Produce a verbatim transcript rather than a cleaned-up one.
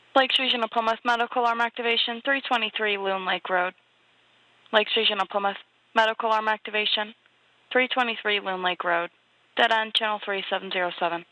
Lakes Regional Plymouth Medical Arm Activation, three twenty-three Loon Lake Road. Lakes Regional Plymouth Medical Arm Activation, three twenty-three Loon Lake Road. Dead end, channel three seven zero seven.